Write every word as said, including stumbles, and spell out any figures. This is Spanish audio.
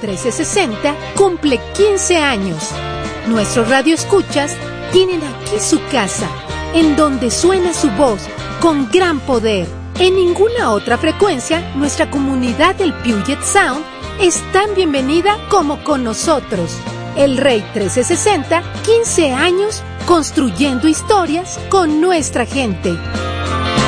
trece sesenta cumple quince años. Nuestros radioescuchas tienen aquí su casa, en donde suena su voz con gran poder. En ninguna otra frecuencia, nuestra comunidad del Puget Sound es tan bienvenida como con nosotros. El Rey trece sesenta, quince años construyendo historias con nuestra gente.